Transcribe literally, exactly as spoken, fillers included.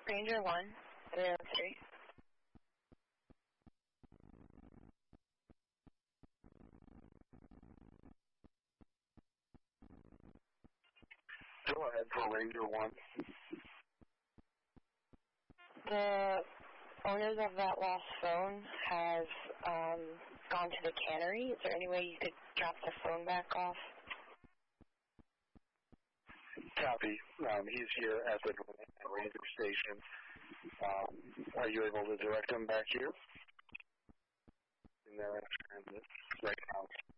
Ranger one, three oh three. Go ahead for Ranger one. The owners of that lost phone has um, gone to the cannery. Is there any way you could drop the phone back off? Copy. Um, he's here at the Ranger station. Um, are you able to direct him back here? In their transit right now.